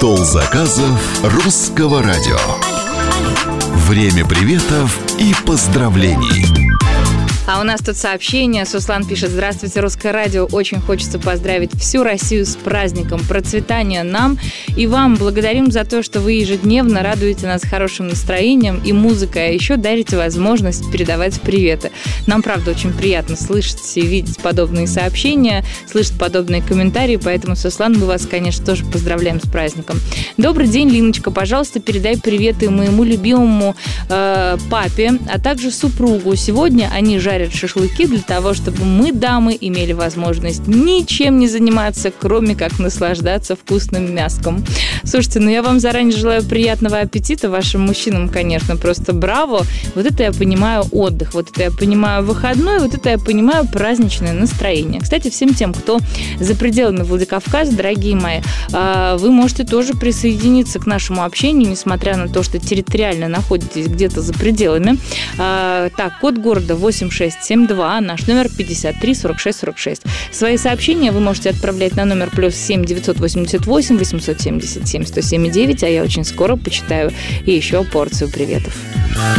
Стол заказов Русского радио. Время приветов и поздравлений. А у нас тут сообщение. Суслан пишет: здравствуйте, Русское радио. Очень хочется поздравить всю Россию с праздником. Процветания нам и вам. Благодарим за то, что вы ежедневно радуете нас хорошим настроением и музыкой, а еще дарите возможность передавать приветы. Нам, правда, очень приятно слышать и видеть подобные сообщения, слышать подобные комментарии, поэтому, Суслан, мы вас, конечно, тоже поздравляем с праздником. Добрый день, Линочка. Пожалуйста, передай приветы моему любимому папе, а также супругу. Сегодня они жарят шашлыки для того, чтобы мы, дамы, имели возможность ничем не заниматься, кроме как наслаждаться вкусным мяском. Слушайте, я вам заранее желаю приятного аппетита, вашим мужчинам, конечно, просто браво. Вот это я понимаю отдых, вот это я понимаю выходной, вот это я понимаю праздничное настроение. Кстати, всем тем, кто за пределами Владикавказа, дорогие мои, вы можете тоже присоединиться к нашему общению, несмотря на то, что территориально находитесь где-то за пределами. Так, код города 8672, наш номер 53 46 46. Свои сообщения вы можете отправлять на номер +7 988 877 107 9, а я очень скоро почитаю еще порцию приветов.